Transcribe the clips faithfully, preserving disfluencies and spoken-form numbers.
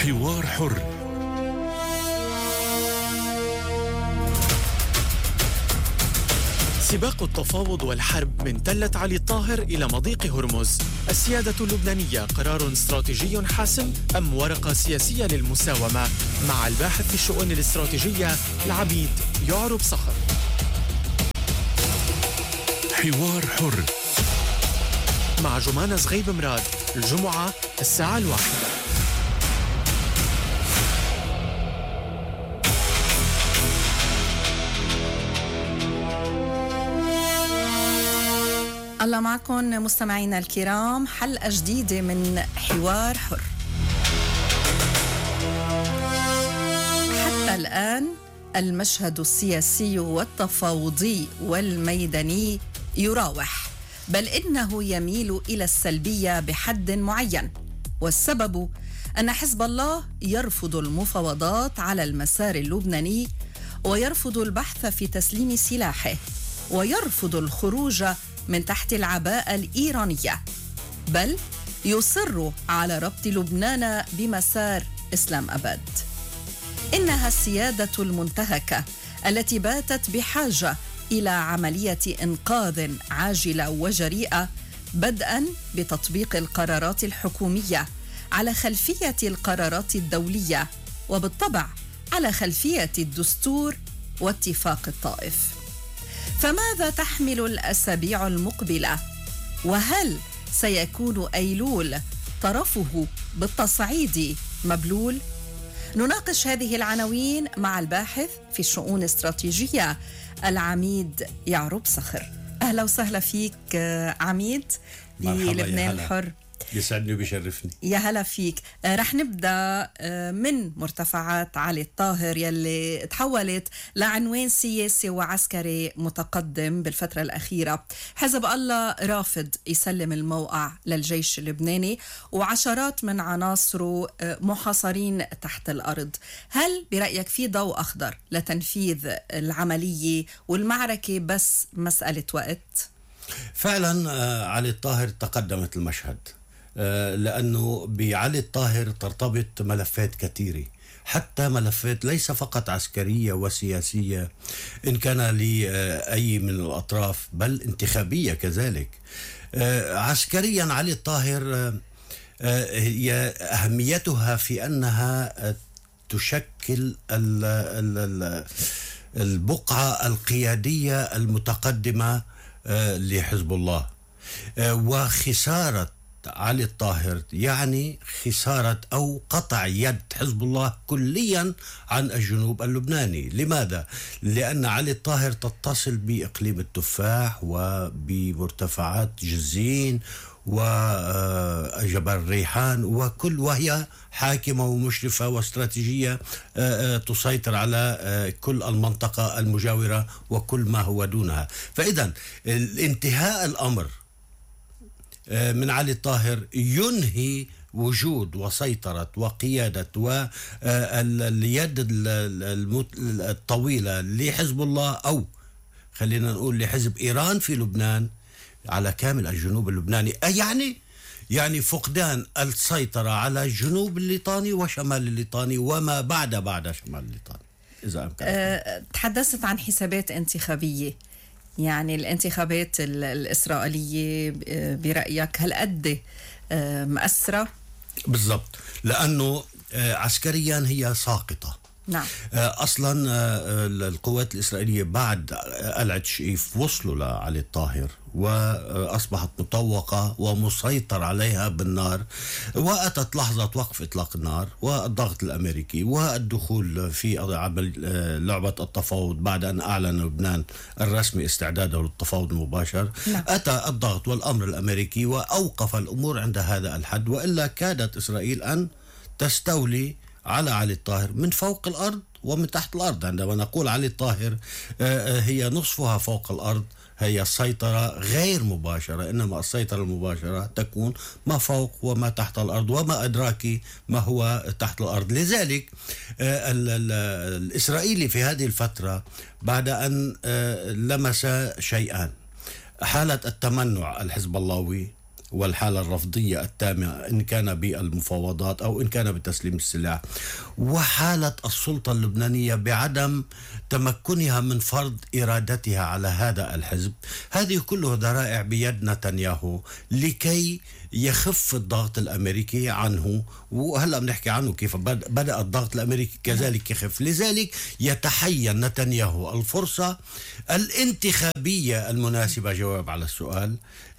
حوار حر. سباق التفاوض والحرب من تلة علي الطاهر إلى مضيق هرمز. السيادة اللبنانية قرار استراتيجي حاسم أم ورقة سياسية للمساومة؟ مع الباحث في الشؤون الاستراتيجية العميد يعرب صخر. حوار حر مع جمانة زغيب مراد، الجمعة الساعة الواحدة. الله معكم مستمعينا الكرام، حلقة جديدة من حوار حر. حتى الآن المشهد السياسي والتفاوضي والميداني يراوح، بل إنه يميل إلى السلبية بحد معين، والسبب أن حزب الله يرفض المفاوضات على المسار اللبناني، ويرفض البحث في تسليم سلاحه، ويرفض الخروج من تحت العباءة الإيرانية، بل يصر على ربط لبنان بمسار إسلام أبد. إنها السيادة المنتهكة التي باتت بحاجة إلى عملية إنقاذ عاجلة وجريئة، بدءاً بتطبيق القرارات الحكومية على خلفية القرارات الدولية، وبالطبع على خلفية الدستور واتفاق الطائف. فماذا تحمل الأسابيع المقبلة؟ وهل سيكون أيلول طرفه بالتصعيد مبلول؟ نناقش هذه العناوين مع الباحث في الشؤون الاستراتيجية العميد يعرب صخر. أهلا وسهلا فيك عميد بلبنان الحر. يسعدني وبيشرفني. يا هلا فيك. رح نبدأ من مرتفعات علي الطاهر يلي تحولت لعنوان سياسي وعسكري متقدم بالفترة الأخيرة. حزب الله رافض يسلم الموقع للجيش اللبناني، وعشرات من عناصره محاصرين تحت الأرض. هل برأيك في ضوء أخضر لتنفيذ العملية والمعركة بس مسألة وقت؟ فعلا علي الطاهر تقدمت المشهد، لأنه بعلي الطاهر ترتبط ملفات كثيرة، حتى ملفات ليس فقط عسكرية وسياسية إن كان لأي من الأطراف، بل انتخابية كذلك. عسكريا علي الطاهر هي أهميتها في أنها تشكل البقعة القيادية المتقدمة لحزب الله، وخسارة علي الطاهر يعني خسارة أو قطع يد حزب الله كليا عن الجنوب اللبناني. لماذا؟ لأن علي الطاهر تتصل بإقليم التفاح وبمرتفعات جزين وجبل الريحان، وكل وهي حاكمة ومشرفة واستراتيجية تسيطر على كل المنطقة المجاورة وكل ما هو دونها. فإذا الانتهاء الأمر من علي الطاهر ينهي وجود وسيطرة وقيادة واليد الطويلة لحزب الله، أو خلينا نقول لحزب إيران في لبنان على كامل الجنوب اللبناني. يعني يعني فقدان السيطرة على الجنوب الليطاني وشمال الليطاني وما بعد بعد شمال الليطاني إذا أمكن. أه تحدثت عن حسابات انتخابية، يعني الانتخابات الإسرائيلية برأيك هل قد مؤثرة؟ بالضبط، لأنه عسكريا هي ساقطة. نعم. أصلا القوات الإسرائيلية بعد قلعة شقيف وصلوا لعلي الطاهر وأصبحت مطوقة ومسيطر عليها بالنار، وأتت لحظة وقف إطلاق النار والضغط الأمريكي والدخول في عمل لعبة التفاوض بعد أن أعلن لبنان الرسمي استعداده للتفاوض المباشر. نعم. أتى الضغط والأمر الأمريكي وأوقف الأمور عند هذا الحد، وإلا كادت إسرائيل أن تستولي على علي الطاهر من فوق الأرض ومن تحت الأرض. عندما نقول علي الطاهر هي نصفها فوق الأرض، هي السيطرة غير مباشرة، إنما السيطرة المباشرة تكون ما فوق وما تحت الأرض، وما أدراك ما هو تحت الأرض. لذلك الإسرائيلي في هذه الفترة بعد أن لمس شيئان: حالة التمنع الحزب اللهوي والحالة الرفضية التامة إن كان بالمفاوضات أو إن كان بتسليم السلاح، وحالة السلطة اللبنانية بعدم تمكنها من فرض إرادتها على هذا الحزب. هذه كلها ذرائع بيد نتنياهو لكي يخف الضغط الأمريكي عنه، وهلأ بنحكي عنه كيف بدأ الضغط الأمريكي كذلك يخف. لذلك يتحين نتنياهو الفرصة الانتخابية المناسبة، جواب على السؤال،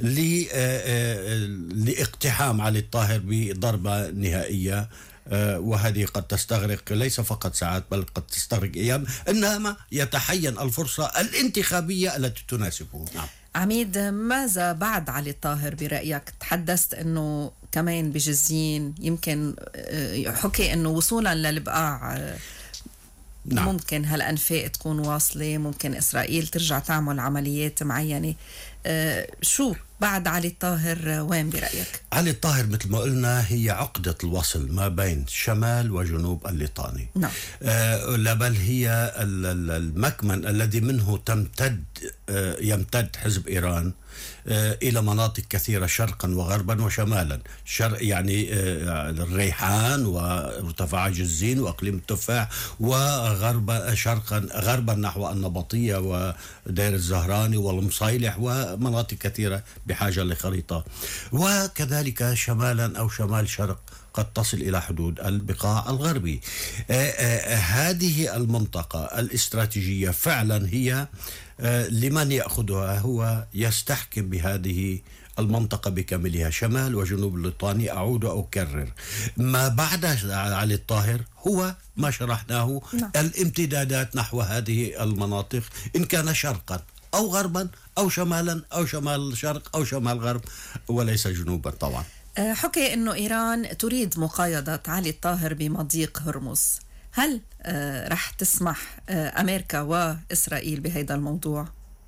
لاقتحام علي الطاهر بضربة نهائية، وهذه قد تستغرق ليس فقط ساعات بل قد تستغرق أيام، إنما يتحين الفرصة الانتخابية التي تناسبه. نعم. عميد، ماذا بعد علي الطاهر برأيك؟ تحدثت أنه كمان بجزين يمكن حكي أنه وصولا للبقاع نعم. ممكن هالأنفاق تكون واصلة، ممكن إسرائيل ترجع تعمل عمليات معينة. أه شو بعد علي الطاهر وين برأيك؟ علي الطاهر مثل ما قلنا هي عقدة الوصل ما بين شمال وجنوب الليطاني. نعم. آه بل هي المكمن الذي منه تمتد آه يمتد حزب إيران آه إلى مناطق كثيرة شرقا وغربا وشمالا. شرق يعني آه الريحان وارتفاع جزين وأقليم التفاح، وغربا شرقا غربا نحو النبطية ودير الزهراني والمصيلح ومناطق كثيرة بحاجة لخريطة، وكذلك شمالا أو شمال شرق قد تصل إلى حدود البقاع الغربي. آآ آآ هذه المنطقة الاستراتيجية فعلا هي لمن يأخذها هو يستحكم بهذه المنطقة بكاملها، شمال وجنوب الليطاني. أعود وأكرر، ما بعد علي الطاهر هو ما شرحناه، لا. الامتدادات نحو هذه المناطق إن كان شرقا أو غربا أو شمالا أو شمال شرق أو شمال غرب، وليس جنوبا طبعا. حكي أنه إيران تريد مقايضة علي الطاهر بمضيق هرمز، هل رح تسمح أمريكا وإسرائيل بهذا الموضوع؟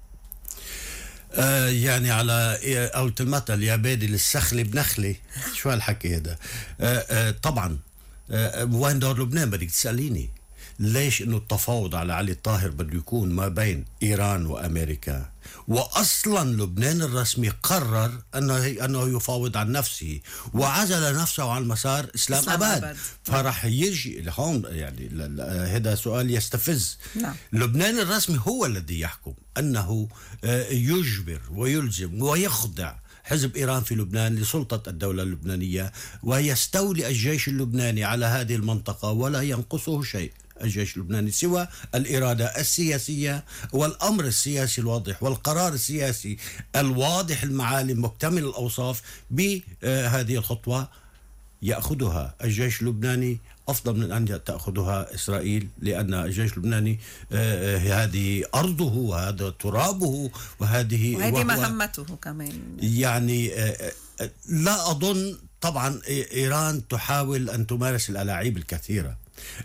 آه يعني على قولة المثل يا بادي للسخلي بنخلي. شو هالحكي هذا؟ آه آه طبعا آه وين دور لبنان بدك تسأليني؟ ليش انه التفاوض على علي الطاهر بده يكون ما بين ايران وامريكا، واصلا لبنان الرسمي قرر انه انه يفاوض عن نفسه وعزل نفسه عن مسار اسلام, إسلام اباد, أباد. فرح يجي لهون يعني هذا سؤال يستفز. نعم. لبنان الرسمي هو الذي يحكم انه يجبر ويلزم ويخضع حزب إيران في لبنان لسلطة الدولة اللبنانية، ويستولي الجيش اللبناني على هذه المنطقة ولا ينقصه شيء الجيش اللبناني سوى الإرادة السياسية والأمر السياسي الواضح والقرار السياسي الواضح المعالم مكتمل الأوصاف. بهذه الخطوة يأخذها الجيش اللبناني أفضل من أن تأخذها إسرائيل، لأن الجيش اللبناني هذه أرضه وهذا ترابه وهذه وهذه مهمته كمان. يعني لا أظن طبعا إيران تحاول أن تمارس الألاعيب الكثيرة،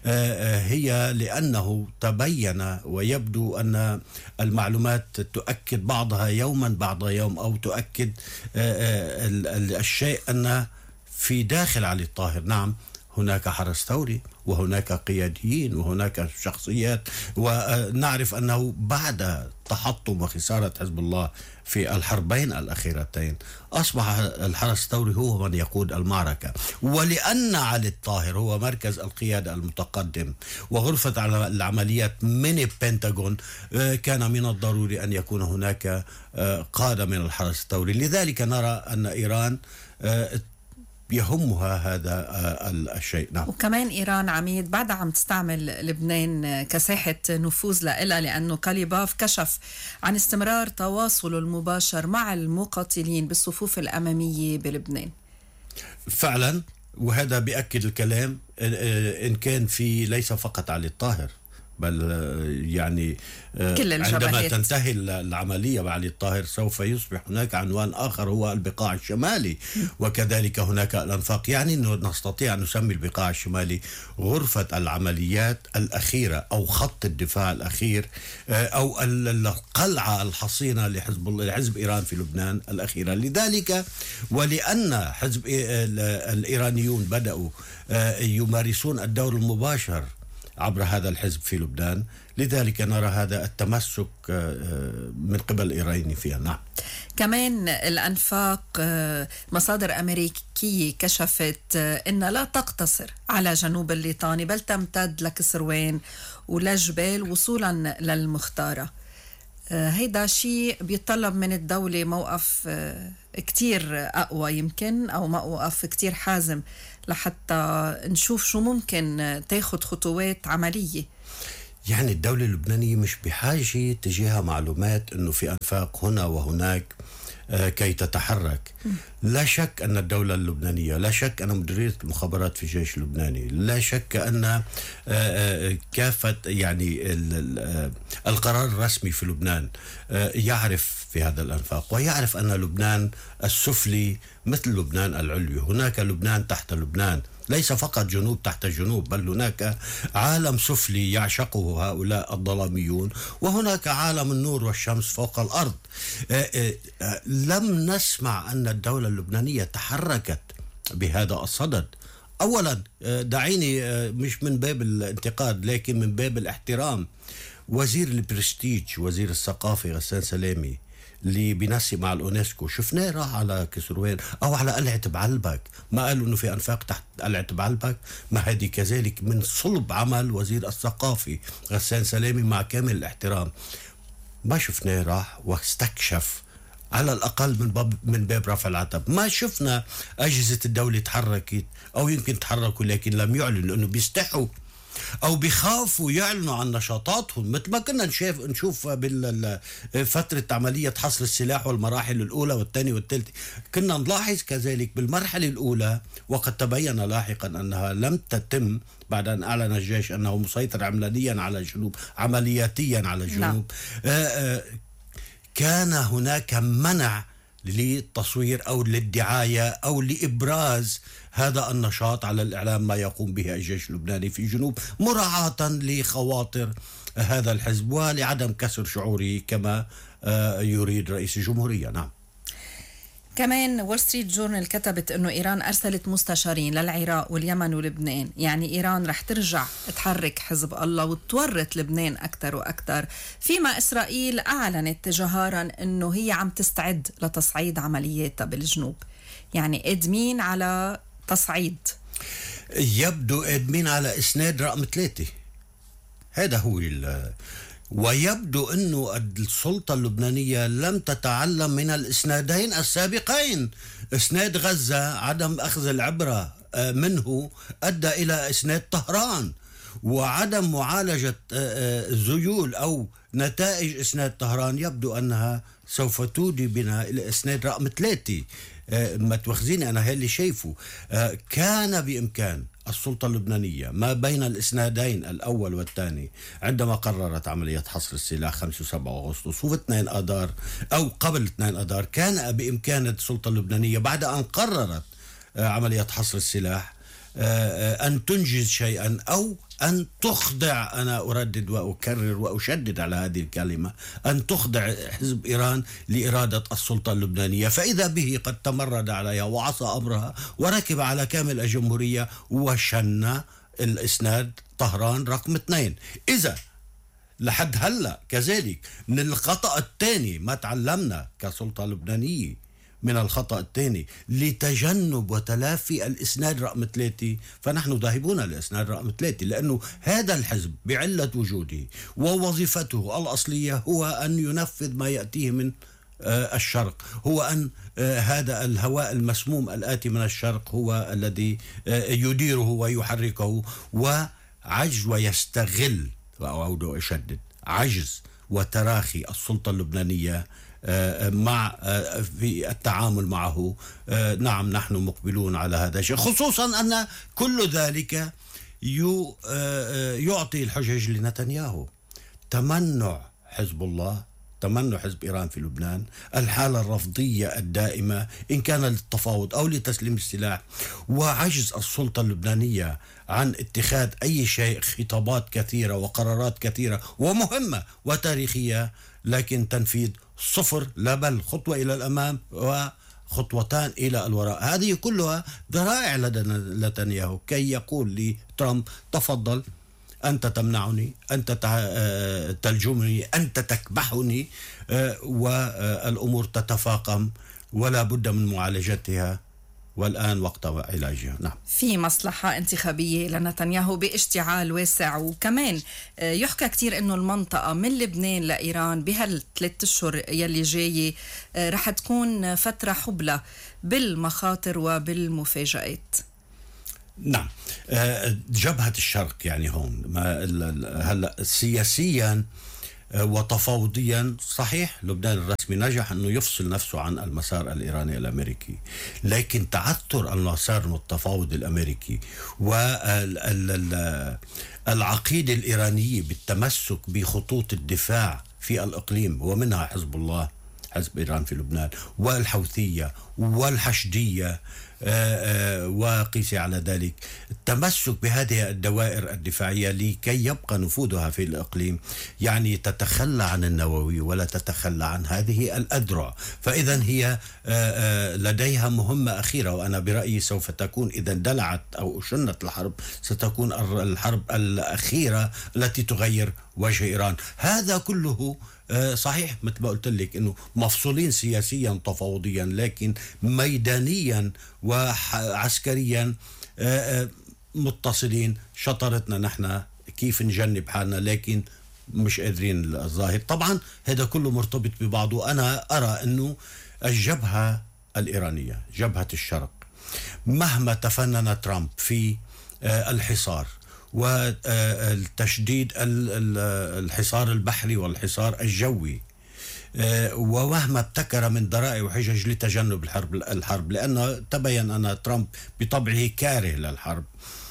هي لأنه تبين ويبدو أن المعلومات تؤكد بعضها يوما بعد يوم، أو تؤكد الشيء أن في داخل علي الطاهر نعم هناك حرس ثوري وهناك قياديين وهناك شخصيات، ونعرف أنه بعد تحطم وخسارة حزب الله في الحربين الأخيرتين أصبح الحرس الثوري هو من يقود المعركة. ولأن علي الطاهر هو مركز القيادة المتقدم وغرفة العمليات من البنتاغون، كان من الضروري أن يكون هناك قادة من الحرس الثوري. لذلك نرى أن إيران يهمها هذا الشيء. نعم. وكمان إيران عميد بعدها عم تستعمل لبنان كساحة نفوذ لها، لأنه كاليباف كشف عن استمرار تواصله المباشر مع المقاتلين بالصفوف الأمامية بلبنان. فعلا، وهذا بيأكد الكلام إن كان في ليس فقط علي الطاهر بل يعني عندما تنتهي العملية بعلي الطاهر سوف يصبح هناك عنوان آخر هو البقاع الشمالي، وكذلك هناك الأنفاق. يعني نستطيع أن نسمي البقاع الشمالي غرفة العمليات الأخيرة أو خط الدفاع الأخير أو القلعة الحصينة لحزب لحزب إيران في لبنان الأخيرة. لذلك ولأن حزب الإيرانيون بدأوا يمارسون الدور المباشر عبر هذا الحزب في لبنان. لذلك نرى هذا التمسك من قبل الإيراني فيها. نعم. كمان الأنفاق، مصادر أمريكية كشفت أنها لا تقتصر على جنوب الليطاني بل تمتد لكسروان ولجبال وصولا للمختارة. هيدا شيء بيطلب من الدولة موقف كتير أقوى يمكن، أو موقف كتير حازم لحتى نشوف شو ممكن تاخد خطوات عملية. يعني الدولة اللبنانية مش بحاجة تجيها معلومات أنه في أنفاق هنا وهناك كي تتحرك. لا شك أن الدولة اللبنانية، لا شك أن مديرية المخابرات في الجيش اللبناني، لا شك أن كافة يعني القرار الرسمي في لبنان يعرف في هذا الأنفاق، ويعرف أن لبنان السفلي مثل لبنان العلوي. هناك لبنان تحت لبنان، ليس فقط جنوب تحت جنوب، بل هناك عالم سفلي يعشقه هؤلاء الظلاميون، وهناك عالم النور والشمس فوق الأرض. لم نسمع أن الدولة اللبنانية تحركت بهذا الصدد. أولا دعيني مش من باب الانتقاد لكن من باب الاحترام، وزير البرستيج وزير الثقافة غسان سلامي اللي بينسي مع الأونسكو، شفناه راح على كسروان أو على قلعة بعلبك. ما قالوا أنه في أنفاق تحت قلعة بعلبك؟ ما هذه كذلك من صلب عمل وزير الثقافة غسان سلامي مع كامل الاحترام. ما شفناه راح واستكشف على الأقل من باب من باب رفع العتب. ما شفنا أجهزة الدولة تحركت، أو يمكن تحركوا لكن لم يعلنوا لأنه بيستحوا أو بيخافوا يعلنوا عن نشاطاتهم، مثل ما كنا نشوف نشوف بفترة عملية حصر السلاح والمراحل الأولى والثانية والثالثة. كنا نلاحظ كذلك بالمرحلة الأولى، وقد تبين لاحقا أنها لم تتم بعد أن أعلن الجيش أنه مسيطر عمليا على الجنوب، عملياتيا على الجنوب. آآ آآ كان هناك منع للتصوير أو للدعاية أو لإبراز هذا النشاط على الإعلام ما يقوم به الجيش اللبناني في الجنوب، مراعاة لخواطر هذا الحزب ولعدم كسر شعوره كما يريد رئيس الجمهورية. نعم. كمان وول ستريت جورنال كتبت أنه إيران أرسلت مستشارين للعراق واليمن ولبنان، يعني إيران رح ترجع تحرك حزب الله وتورط لبنان أكثر وأكثر، فيما إسرائيل أعلنت جهارا أنه هي عم تستعد لتصعيد عملياتها بالجنوب. يعني قادمين على تصعيد، يبدو قادمين على إسناد رقم ثلاثة. هذا هو ال ويبدو أنه السلطة اللبنانية لم تتعلم من الإسنادين السابقين. إسناد غزة عدم أخذ العبرة منه أدى إلى إسناد طهران، وعدم معالجة ذيول أو نتائج إسناد طهران يبدو أنها سوف تودي بنا إلى إسناد رقم ثلاثة. ما تواخذيني أنا هاللي شايفه. كان بإمكان السلطة اللبنانية ما بين الإسنادين الأول والثاني عندما قررت عملية حصر السلاح خمسة وسبعة أغسطس واثنين آذار أو قبل اثنين آذار، كان بإمكان السلطة اللبنانية بعد أن قررت عملية حصر السلاح أن تنجز شيئا أو أن تخضع، أنا أردد وأكرر وأشدد على هذه الكلمة، أن تخضع حزب إيران لإرادة السلطة اللبنانية. فإذا به قد تمرد عليها وعصى أمرها وركب على كامل الجمهورية وشن الإسناد طهران رقم اثنين. إذا لحد هلأ كذلك من الخطأ الثاني ما تعلمنا كسلطة لبنانية من الخطأ الثاني لتجنب وتلافي الإسناد رقم ثلاثة، فنحن ذاهبون للإسناد رقم ثلاثة، لأنه هذا الحزب بعلة وجوده ووظيفته الأصلية هو أن ينفذ ما يأتيه من آه الشرق، هو أن آه هذا الهواء المسموم الآتي من الشرق هو الذي آه يديره ويحركه، وعجز ويستغل، وأعود وأشدد، عجز وتراخي السلطة اللبنانية مع في التعامل معه. نعم نحن مقبلون على هذا الشيء، خصوصا أن كل ذلك يعطي الحجج لنتنياهو. تمنع حزب الله، تمنع حزب إيران في لبنان، الحالة الرفضية الدائمة إن كان للتفاوض أو لتسليم السلاح، وعجز السلطة اللبنانية عن اتخاذ أي شيء، خطابات كثيرة وقرارات كثيرة ومهمة وتاريخية، لكن تنفيذ صفر، لا بل خطوة إلى الأمام وخطوتان إلى الوراء. هذه كلها ذرائع لدى نتنياهو كي يقول لترامب تفضل أنت تمنعني، أنت تلجمني، أنت تكبحني، والأمور تتفاقم ولا بد من معالجتها، والآن وقت علاجها. نعم. في مصلحة انتخابية لنتنياهو باشتعال واسع، وكمان يحكى كتير إنه المنطقة من لبنان لإيران بهالثلاث أشهر يلي جاي رح تكون فترة حبلى بالمخاطر وبالمفاجآت. نعم. جبهة الشرق يعني هون هلا سياسيا وتفاوضيا صحيح لبنان الرسمي نجح أنه يفصل نفسه عن المسار الإيراني الأمريكي، لكن تعثر المسار التفاوض الأمريكي والعقيدة الإيرانية بالتمسك بخطوط الدفاع في الإقليم ومنها حزب الله، حزب إيران في لبنان، والحوثية والحشدية وقيس على ذلك، التمسك بهذه الدوائر الدفاعية لكي يبقى نفوذها في الإقليم، يعني تتخلى عن النووي ولا تتخلى عن هذه الأذرع. فإذا هي لديها مهمة أخيرة، وأنا برأيي سوف تكون إذا اندلعت أو شنت الحرب ستكون الحرب الأخيرة التي تغير وجه إيران. هذا كله صحيح مثل ما قلت لك انه مفصولين سياسيا تفاوضيا، لكن ميدانيا وعسكريا متصلين. شطرتنا نحن كيف نجنب حالنا، لكن مش قادرين الظاهر. طبعا هذا كله مرتبط ببعضه. انا ارى انه الجبهة الإيرانية، جبهة الشرق، مهما تفنن ترامب في الحصار والتشديد الحصار البحري والحصار الجوي، ومهما ابتكر من ذرائع وحجج لتجنب الحرب الحرب لأنه تبين أن ترامب بطبعه كاره للحرب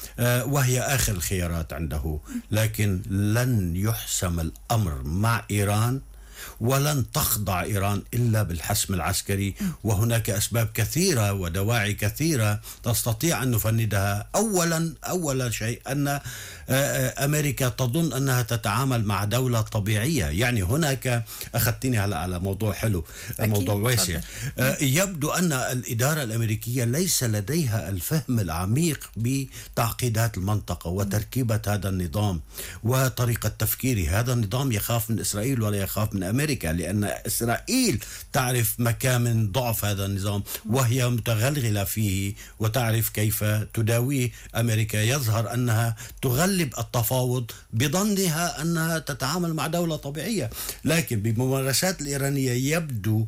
وهي آخر الخيارات عنده، لكن لن يحسم الأمر مع إيران ولن تخضع إيران إلا بالحسم العسكري. وهناك أسباب كثيرة ودواعي كثيرة تستطيع أن نفندها. أولا أول شيء أن أمريكا تظن أنها تتعامل مع دولة طبيعية. يعني هناك أخذتني هلا على موضوع حلو، موضوع واسع. يبدو أن الإدارة الأمريكية ليس لديها الفهم العميق بتعقيدات المنطقة وتركيبة هذا النظام وطريقة تفكيره. هذا النظام يخاف من إسرائيل ولا يخاف من أمريكا، لأن إسرائيل تعرف مكامن ضعف هذا النظام وهي متغلغلة فيه وتعرف كيف تداويه. أمريكا يظهر أنها تغلب التفاوض بظنها أنها تتعامل مع دولة طبيعية، لكن بممارسات الإيرانية يبدو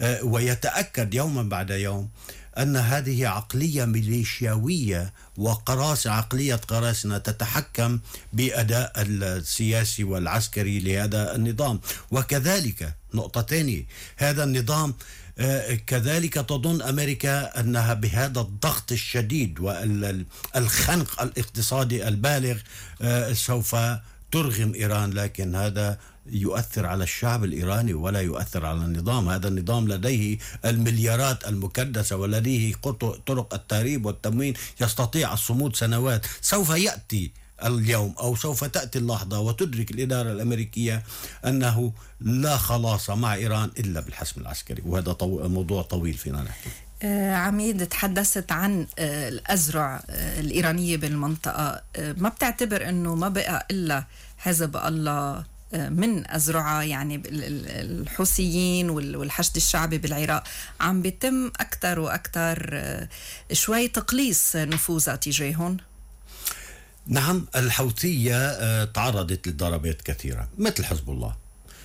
ويتأكد يوما بعد يوم أن هذه عقلية ميليشياوية وقراصنة، عقلية قراصنة تتحكم بأداء السياسي والعسكري لهذا النظام. وكذلك نقطة ثانية، هذا النظام كذلك تظن أمريكا أنها بهذا الضغط الشديد والخنق الاقتصادي البالغ سوف ترغم إيران، لكن هذا يؤثر على الشعب الإيراني ولا يؤثر على النظام. هذا النظام لديه المليارات المكدسة ولديه طرق التهريب والتموين، يستطيع الصمود سنوات. سوف يأتي اليوم أو سوف تأتي اللحظة وتدرك الإدارة الأمريكية أنه لا خلاص مع إيران إلا بالحسم العسكري، وهذا طو... موضوع طويل فينا نحكي. عميد، تحدثت عن الأزرع الإيرانية بالمنطقة، ما بتعتبر أنه ما بقى إلا حزب الله من أزرعة؟ يعني الحوثيين والحشد الشعبي بالعراق عم بيتم أكثر وأكثر شوي تقليص نفوذها تجاههم. نعم، الحوثية تعرضت لضربات كثيرة مثل حزب الله،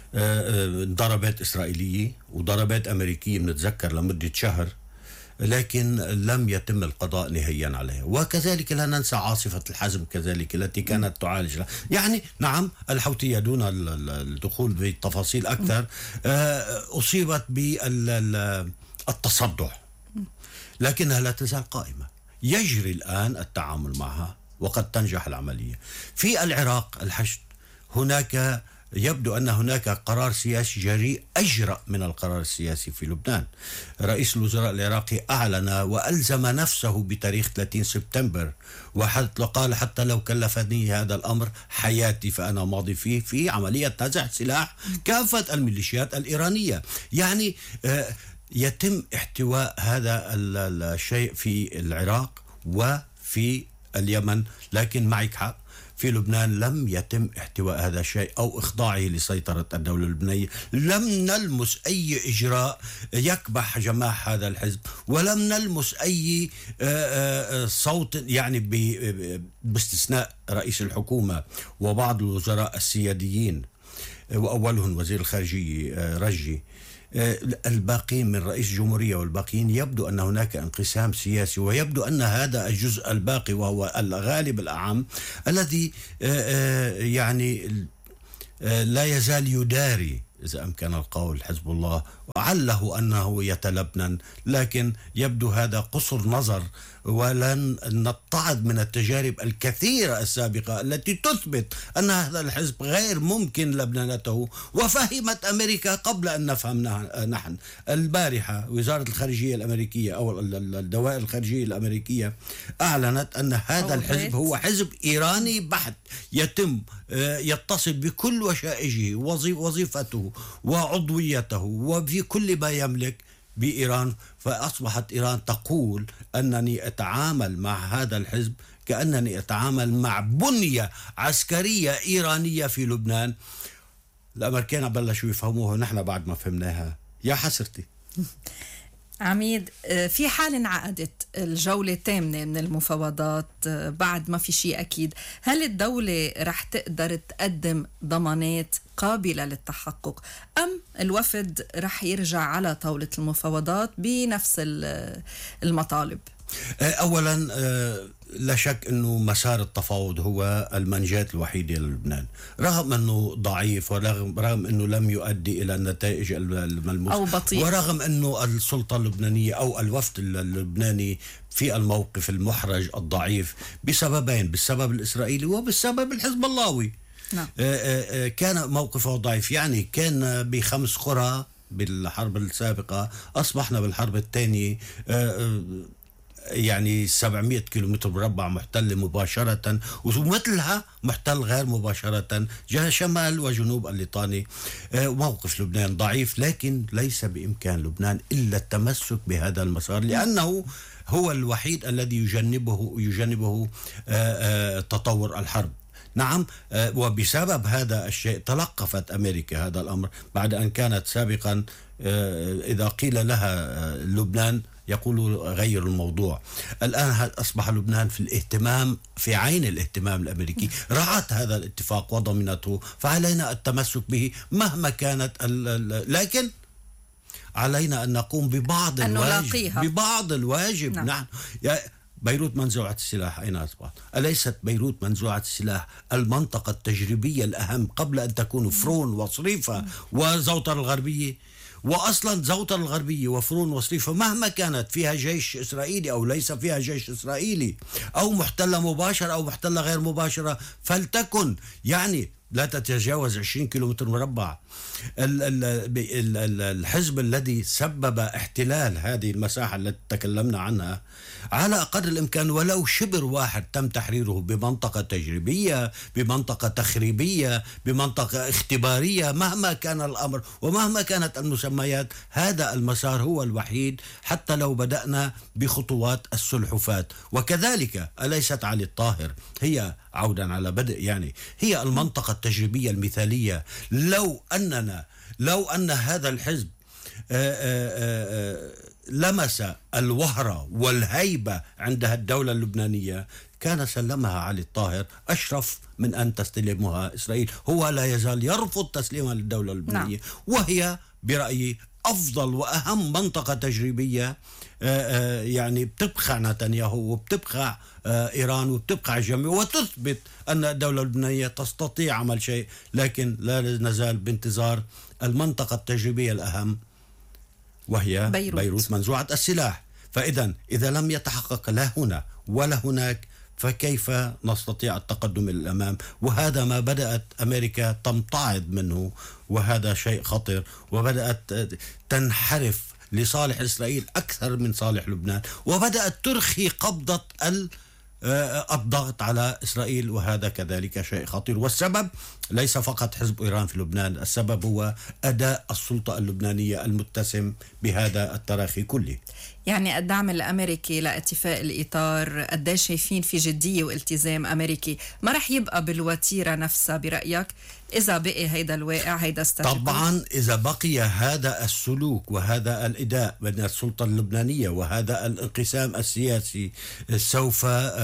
ضربات إسرائيلية وضربات أمريكية بنتذكر لمدة شهر، لكن لم يتم القضاء نهائيا عليها. وكذلك لا ننسى عاصفة الحزم كذلك التي كانت تعالج. يعني نعم الحوثية دون الدخول بالتفاصيل أكثر أصيبت بالتصدع، لكنها لا تزال قائمة. يجري الآن التعامل معها وقد تنجح العملية. في العراق الحشد هناك يبدو أن هناك قرار سياسي جريء أجرأ من القرار السياسي في لبنان. رئيس الوزراء العراقي أعلن وألزم نفسه بتاريخ ثلاثين سبتمبر، وحتى قال حتى لو كلفني هذا الأمر حياتي فأنا ماضي فيه، في عملية نزع سلاح كافة الميليشيات الإيرانية. يعني يتم احتواء هذا الشيء في العراق وفي اليمن. لكن معك حق، في لبنان لم يتم احتواء هذا الشيء أو إخضاعه لسيطرة الدولة اللبنانية. لم نلمس أي إجراء يكبح جماح هذا الحزب، ولم نلمس أي صوت يعني باستثناء رئيس الحكومة وبعض الوزراء السياديين وأولهم وزير الخارجية رجي. الباقين من رئيس الجمهورية والباقيين يبدو أن هناك انقسام سياسي، ويبدو أن هذا الجزء الباقي وهو الغالب الأعم الذي يعني لا يزال يداري إذا أمكن القول حزب الله، وعله أنه يتلبنن، لكن يبدو هذا قصر نظر، ولن نتعظ من التجارب الكثيرة السابقة التي تثبت أن هذا الحزب غير ممكن لبنانته. وفهمت أمريكا قبل أن نفهم نحن. البارحة وزارة الخارجية الأمريكية أو الدوائر الخارجية الأمريكية أعلنت أن هذا الحزب هو حزب إيراني بحت، يتم يتصل بكل وشائجه وظيفته وعضويته وفي كل ما يملك بإيران. فأصبحت إيران تقول أنني أتعامل مع هذا الحزب كأنني أتعامل مع بنية عسكرية إيرانية في لبنان. الأمريكان بلشوا يفهموها، نحن بعد ما فهمناها. يا حسرتي. عميد، في حال انعقدت الجولة الثامنة من المفاوضات بعد ما في شيء أكيد، هل الدولة رح تقدر تقدم ضمانات قابلة للتحقق، أم الوفد رح يرجع على طاولة المفاوضات بنفس المطالب؟ أولا لا شك أنه مسار التفاوض هو المنجاة الوحيدة للبنان، رغم أنه ضعيف ورغم رغم أنه لم يؤدي إلى النتائج الملموسة أو بطيء، ورغم أنه السلطة اللبنانية أو الوفد اللبناني في الموقف المحرج الضعيف بسببين، بالسبب الإسرائيلي وبالسبب الحزب اللهوي. نعم. كان موقفه ضعيف، يعني كان بخمس قرى بالحرب السابقة، أصبحنا بالحرب الثانية يعني سبعمائة كيلومتر مربع محتل مباشرة، ومثلها محتل غير مباشرة جهة شمال وجنوب الليطاني. موقف لبنان ضعيف، لكن ليس بإمكان لبنان إلا التمسك بهذا المسار، لأنه هو الوحيد الذي يجنبه يجنبه تطور الحرب. نعم، وبسبب هذا الشيء تلقفت أمريكا هذا الأمر بعد أن كانت سابقا إذا قيل لها لبنان يقولوا غير الموضوع. الآن أصبح لبنان في الاهتمام، في عين الاهتمام الأمريكي، رعت هذا الاتفاق وضمنته، فعلينا التمسك به مهما كانت، لكن علينا أن نقوم ببعض الواجب ببعض الواجب نعم, نعم. بيروت منزوعة السلاح أين أصبحت؟ أليست بيروت منزوعة السلاح المنطقة التجريبية الأهم قبل أن تكون فرون وصريفة وزوطر الغربية؟ وأصلا زوطر الغربية وفرون وصريفة مهما كانت فيها جيش إسرائيلي أو ليس فيها جيش إسرائيلي، أو محتلة مباشرة أو محتلة غير مباشرة فلتكن، يعني لا تتجاوز عشرين كيلومتر مربع. الحزب الذي سبب احتلال هذه المساحة التي تكلمنا عنها على قدر الإمكان ولو شبر واحد تم تحريره بمنطقة تجريبية، بمنطقة تخريبية، بمنطقة اختبارية، مهما كان الأمر ومهما كانت المسميات، هذا المسار هو الوحيد حتى لو بدأنا بخطوات السلحفات. وكذلك أليست علي الطاهر هي، عودا على بدء يعني، هي المنطقة التجريبية المثالية. لو أننا لو أن هذا الحزب آآ آآ لمس الوهرة والهيبة عندها الدولة اللبنانية كان سلمها علي الطاهر أشرف من أن تستلمها إسرائيل. هو لا يزال يرفض تسليمها للدولة اللبنانية، نعم. وهي برأيي أفضل وأهم منطقة تجريبية يعني بتبقى نتنياهو وبتبقى إيران وبتبقى الجميع، وتثبت أن الدولة اللبنانية تستطيع عمل شيء، لكن لا نزال بانتظار المنطقة التجريبية الأهم وهي بيروت, بيروت منزوعة السلاح. فإذا إذا لم يتحقق لا هنا ولا هناك فكيف نستطيع التقدم إلى الأمام؟ وهذا ما بدأت أمريكا تمتعض منه، وهذا شيء خطر، وبدأت تنحرف لصالح إسرائيل أكثر من صالح لبنان، وبدأت ترخي قبضة الضغط على إسرائيل، وهذا كذلك شيء خطير. والسبب ليس فقط حزب إيران في لبنان، السبب هو أداء السلطة اللبنانية المتسم بهذا التراخي كله. يعني الدعم الأمريكي لاتفاق الإطار قد ايش شايفين في جدية والتزام أمريكي ما رح يبقى بالوتيرة نفسها برأيك إذا بقي هيدا الواقع هيدا ستاتيكو؟ طبعا إذا بقي هذا السلوك وهذا الإداء بين السلطة اللبنانية وهذا الانقسام السياسي سوف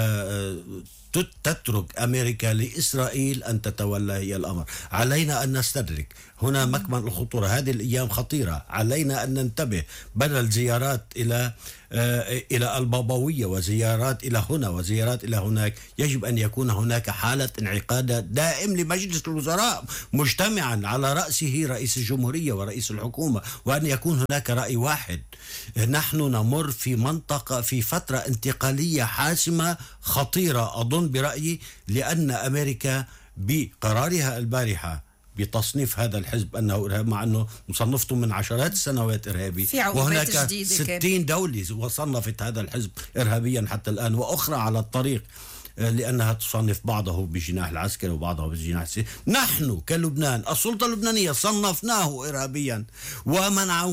تترك أمريكا لإسرائيل أن تتولى هي الأمر. علينا أن نستدرك هنا مكمن الخطورة. هذه الأيام خطيرة، علينا أن ننتبه. بدل زيارات إلى إلى البابوية وزيارات إلى هنا وزيارات إلى هناك، يجب أن يكون هناك حالة انعقاد دائم لمجلس الوزراء مجتمعا على رأسه رئيس الجمهورية ورئيس الحكومة، وأن يكون هناك رأي واحد. نحن نمر في منطقة في فترة انتقالية حاسمة خطيرة أظن برأيي، لأن أمريكا بقرارها البارحة بتصنيف هذا الحزب أنه إرهابي، مع أنه مصنفته من عشرات السنوات إرهابي، وهناك ستين دولة وصنفت هذا الحزب إرهابيا حتى الآن، وأخرى على الطريق لأنها تصنف بعضه بجناح العسكري وبعضه بجناح السياسي. نحن كلبنان السلطة اللبنانية صنفناه إرهابيا ومنع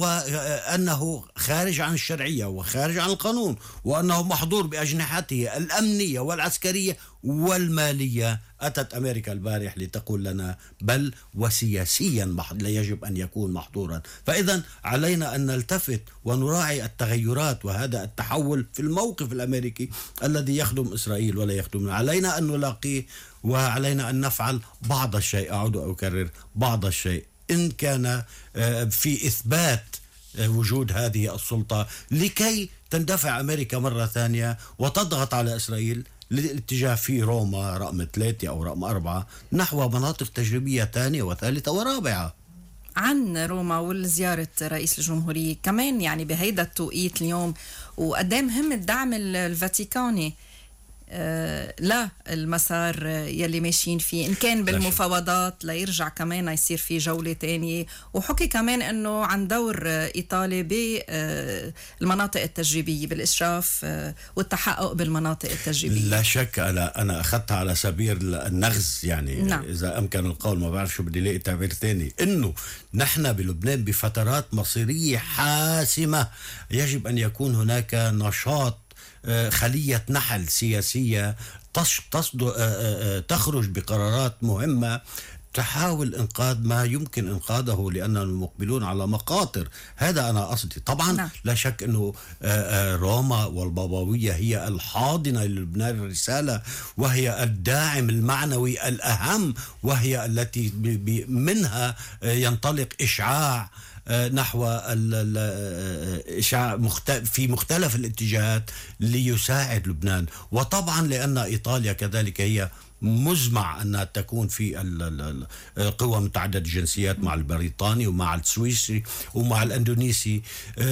أنه خارج عن الشرعية وخارج عن القانون، وأنه محظور بأجنحته الأمنية والعسكرية والمالية. أتت أمريكا البارح لتقول لنا بل وسياسيا لا يجب أن يكون محظورا. فإذا علينا أن نلتفت ونراعي التغيرات وهذا التحول في الموقف الأمريكي الذي يخدم إسرائيل ولا يخدمنا. علينا أن نلاقيه وعلينا أن نفعل بعض الشيء، أعود وأكرر بعض الشيء، إن كان في إثبات وجود هذه السلطة لكي تندفع أمريكا مرة ثانية وتضغط على إسرائيل للاتجاه في روما رقم ثلاثة أو رقم أربعة نحو مناطق تجريبية ثانية وثالثة ورابعة. عن روما والزيارة رئيس الجمهورية كمان يعني بهيدا التوقيت اليوم، وقدام مهم الدعم الفاتيكاني آه لا المسار يلي ماشيين فيه، إن كان بالمفاوضات ليرجع كمان يصير في جولة تانية، وحكي كمان أنه عن دور إيطالي بالمناطق التجريبية بالإشراف آه والتحقق بالمناطق التجريبية. لا شك أنا أنا أخذتها على سبيل النغز يعني نعم. إذا أمكن القول، ما بعرف شو بدي لاقي تعبير ثاني، إنه نحن بلبنان بفترات مصيرية حاسمة يجب أن يكون هناك نشاط، خلية نحل سياسية تصد تخرج بقرارات مهمة تحاول إنقاذ ما يمكن إنقاذه، لأننا مقبلون على مخاطر. هذا أنا قصدي. طبعا نعم. لا شك أنه روما والبابوية هي الحاضنة للبنان الرسالة، وهي الداعم المعنوي الأهم، وهي التي منها ينطلق إشعاع نحو الإشعاع في مختلف الاتجاهات ليساعد لبنان. وطبعا لأن إيطاليا كذلك هي مزمع أنها تكون في قوى متعددة الجنسيات مع البريطاني ومع السويسري ومع الأندونيسي،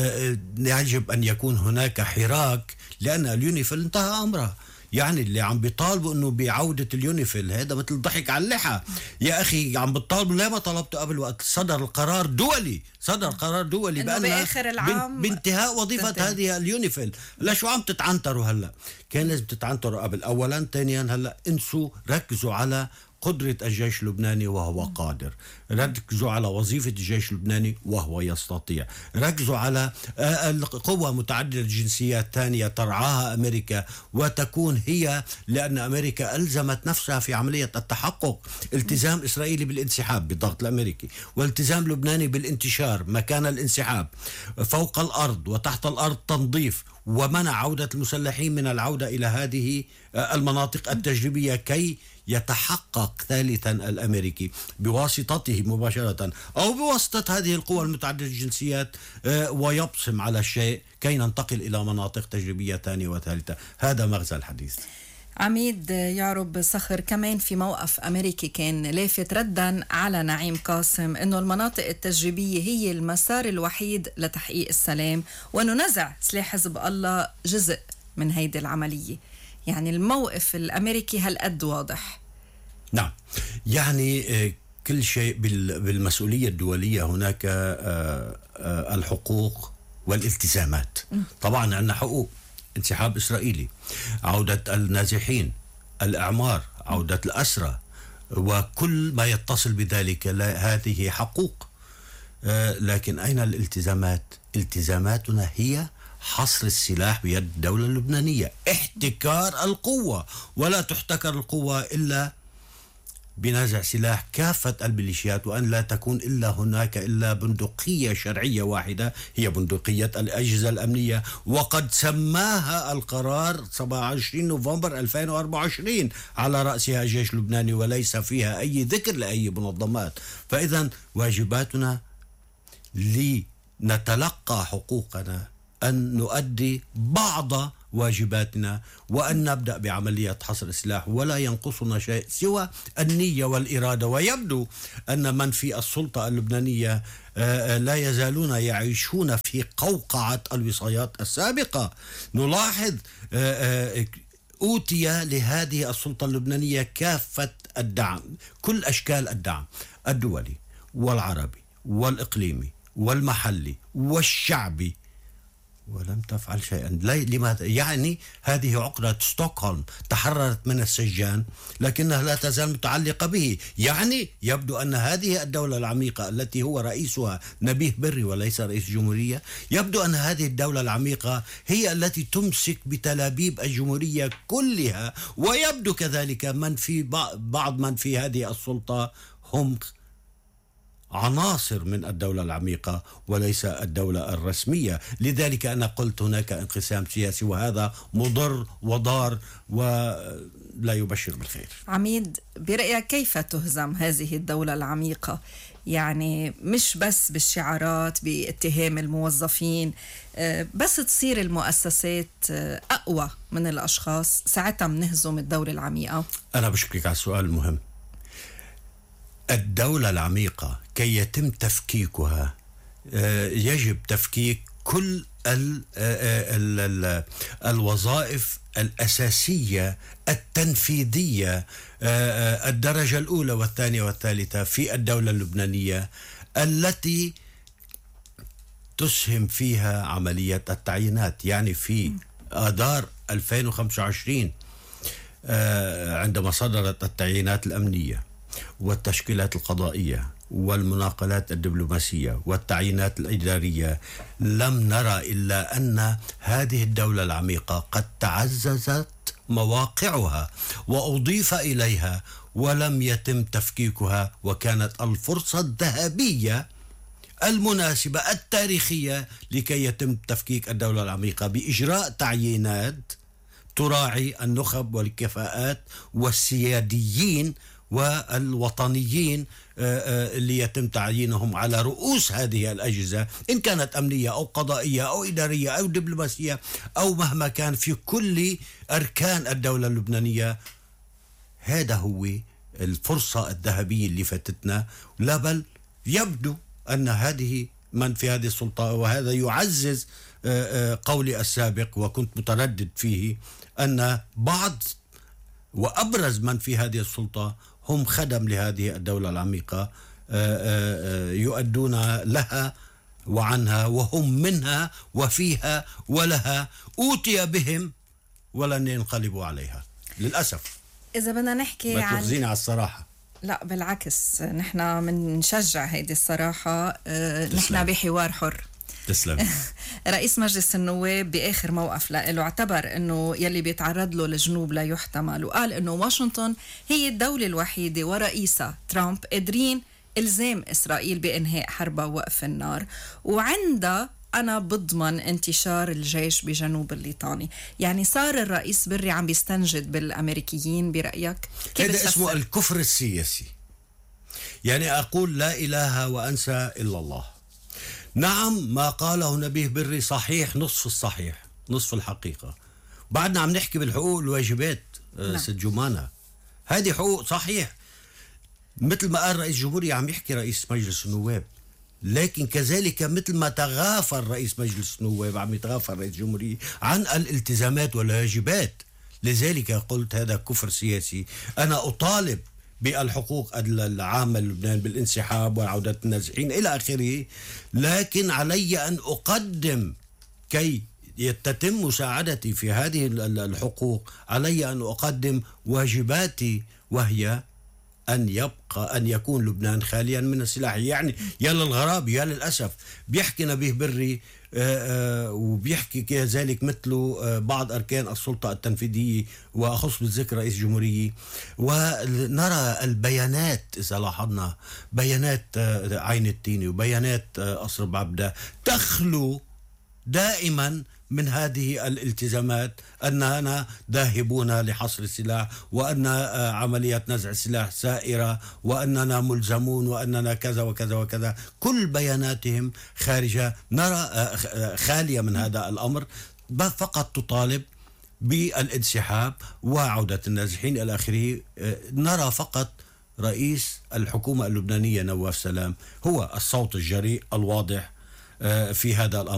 يجب أن يكون هناك حراك، لأن اليونيفيل انتهى أمره. يعني اللي عم بيطالبوا انه بعودة اليونيفيل هذا مثل ضحك على اللحى. يا اخي عم بتطالبوا ليه ما طلبته قبل وقت صدر القرار دولي، صدر قرار دولي بأن بآخر العام بانتهاء وظيفة تنتهي. هذه اليونيفيل. لا شو عم تتعنتروا هلا؟ كان لازم تتعنتروا قبل. اولا، ثانيا هلا انسوا، ركزوا على قدرة الجيش اللبناني وهو قادر، ركزوا على وظيفة الجيش اللبناني وهو يستطيع، ركزوا على القوة متعددة الجنسيات ثانية ترعاها أمريكا وتكون هي، لأن أمريكا ألزمت نفسها في عملية التحقق، التزام إسرائيلي بالانسحاب بالضغط الأمريكي، والتزام لبناني بالانتشار مكان الانسحاب فوق الأرض وتحت الأرض تنظيف، ومنع عودة المسلحين من العودة إلى هذه المناطق التجريبية كي يتحقق ثالثا الأمريكي بواسطته مباشرة أو بواسطة هذه القوى المتعددة الجنسيات ويبصم على الشيء كي ننتقل إلى مناطق تجريبية ثانية وثالثة. هذا مغزى الحديث. عميد يعرب صخر كمان في موقف أمريكي كان لافت ردا على نعيم قاسم أنه المناطق التجريبية هي المسار الوحيد لتحقيق السلام، وأنه نزع سلاح حزب الله جزء من هيدي العملية. يعني الموقف الأمريكي هالقد واضح. نعم، يعني كل شيء بالمسؤولية الدولية هناك الحقوق والالتزامات. طبعا عندنا حقوق، انسحاب إسرائيلي، عودة النازحين، الإعمار، عودة الأسرى، وكل ما يتصل بذلك، هذه حقوق. لكن أين الالتزامات؟ التزاماتنا هي حصر السلاح بيد الدولة اللبنانية، احتكار القوة، ولا تحتكر القوة إلا بنزع سلاح كافة الميليشيات، وأن لا تكون إلا هناك إلا بندقية شرعية واحدة هي بندقية الأجهزة الأمنية، وقد سماها القرار سبعة وعشرين نوفمبر ألفين وأربعة وعشرين على رأسها الجيش اللبناني، وليس فيها أي ذكر لأي منظمات. فإذا واجباتنا لنتلقى حقوقنا أن نؤدي بعض واجباتنا، وأن نبدأ بعملية حصر السلاح، ولا ينقصنا شيء سوى النية والإرادة. ويبدو أن من في السلطة اللبنانية لا يزالون يعيشون في قوقعة الوصايات السابقة. نلاحظ أوتي لهذه السلطة اللبنانية كافة الدعم، كل أشكال الدعم الدولي والعربي والإقليمي والمحلي والشعبي، ولم تفعل شيئا. لماذا؟ يعني هذه عقدة ستوكهولم تحررت من السجان لكنها لا تزال متعلقة به. يعني يبدو أن هذه الدولة العميقة التي هو رئيسها نبيه بري وليس رئيس جمهورية، يبدو أن هذه الدولة العميقة هي التي تمسك بتلابيب الجمهورية كلها. ويبدو كذلك من في بعض من في هذه السلطة هم عناصر من الدولة العميقة وليس الدولة الرسمية. لذلك أنا قلت هناك انقسام سياسي، وهذا مضر وضار ولا يبشر بالخير. عميد، برأيك كيف تهزم هذه الدولة العميقة؟ يعني مش بس بالشعارات باتهام الموظفين، بس تصير المؤسسات أقوى من الأشخاص، ساعتها منهزم الدولة العميقة. أنا بشكرك على السؤال المهم. الدولة العميقة كي يتم تفكيكها يجب تفكيك كل ال ال ال الوظائف الأساسية التنفيذية الدرجة الأولى والثانية والثالثة في الدولة اللبنانية التي تسهم فيها عملية التعيينات. يعني في آذار ألفين وخمسة وعشرين عندما صدرت التعيينات الأمنية والتشكيلات القضائية والمناقلات الدبلوماسية والتعيينات الإدارية، لم نرى إلا أن هذه الدولة العميقة قد تعززت مواقعها وأضيف إليها ولم يتم تفكيكها. وكانت الفرصة الذهبية المناسبة التاريخية لكي يتم تفكيك الدولة العميقة بإجراء تعيينات تراعي النخب والكفاءات والسياديين والوطنيين اللي يتم تعيينهم على رؤوس هذه الأجهزة، إن كانت أمنية أو قضائية أو إدارية أو دبلوماسية أو مهما كان، في كل أركان الدولة اللبنانية. هذا هو الفرصة الذهبية اللي فاتتنا. لا بل يبدو أن هذه من في هذه السلطة، وهذا يعزز قولي السابق وكنت متردد فيه، أن بعض وأبرز من في هذه السلطة هم خدم لهذه الدولة العميقة يؤدون لها وعنها، وهم منها وفيها ولها، أوتي بهم ولن ينقلبوا عليها للأسف. إذا بدنا نحكي عن عن على الصراحة، لا بالعكس، نحن منشجع هيدي الصراحة. نحن بحوار حر. تسلم. رئيس مجلس النواب بآخر موقف له اعتبر أنه يلي بيتعرض له الجنوب لا يحتمل، وقال أنه واشنطن هي الدولة الوحيدة ورئيسها ترامب قادرين إلزام إسرائيل بإنهاء حربها ووقف النار، وعندها أنا بضمن انتشار الجيش بجنوب الليطاني. يعني صار الرئيس بري عم بيستنجد بالأمريكيين برأيك؟ هذا اسمه الكفر السياسي. يعني أقول لا إله وأنسى إلا الله. نعم، ما قاله نبيه بري صحيح، نصف الصحيح نصف الحقيقة. بعدنا عم نحكي بالحقوق والواجبات. نعم. ست جمانة، هذه حقوق صحيح، مثل ما قال رئيس جمهورية عم يحكي رئيس مجلس النواب. لكن كذلك مثل ما تغافل رئيس مجلس النواب عم يتغافل رئيس جمهورية عن الالتزامات والواجبات. لذلك قلت هذا كفر سياسي. أنا أطالب بالحقوق العامة للبنان بالانسحاب وعودة النازحين إلى آخره، لكن علي أن أقدم كي تتم مساعدتي في هذه الحقوق، علي أن أقدم واجباتي، وهي أن يبقى أن يكون لبنان خاليا من السلاح. يعني يا للغراب يا للأسف بيحكي نبيه بري وبيحكي كذلك مثله بعض أركان السلطة التنفيذية وأخص بالذكر رئيس جمهورية. ونرى البيانات إذا لاحظنا بيانات عين التيني وبيانات قصر بعبدة تخلو دائما من هذه الالتزامات أننا ذاهبون لحصر السلاح وأن عملية نزع السلاح سائرة وأننا ملزمون وأننا كذا وكذا وكذا. كل بياناتهم خارجة نرى خالية من هذا الأمر، فقط تطالب بالانسحاب وعودة النازحين إلى آخره. نرى فقط رئيس الحكومة اللبنانية نواف سلام هو الصوت الجريء الواضح في هذا الأمر.